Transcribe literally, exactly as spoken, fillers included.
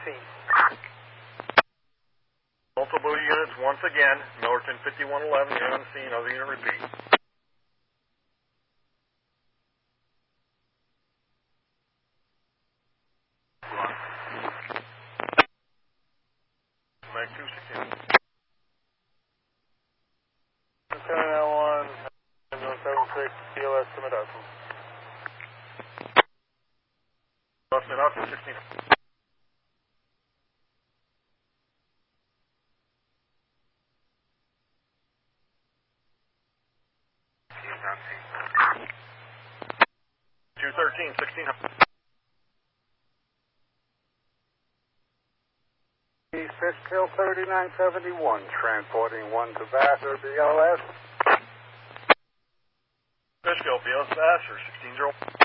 scene. Multiple units once again. Millerton fifty-one eleven, you're on the scene. Other unit repeat. Mag two sixteen. Lieutenant L one, ambulance seven six, C L S, Summit up. Busting up to sixteen. two thirteen, sixteen hundred. Fishkill thirty-nine seventy-one, transporting one to Vassar, B L S. Fishkill, B L S Vassar, sixteen zero.